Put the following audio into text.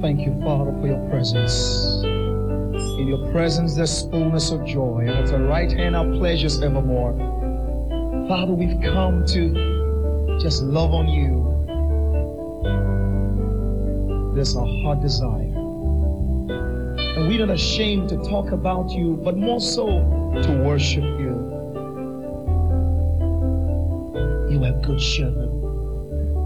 Thank you, Father, for your presence. In your presence there's fullness of joy, and at the right hand are pleasures evermore. Father, we've come to just love on you. There's our heart desire. And we're not ashamed to talk about you, but more so to worship you. You are good shepherd.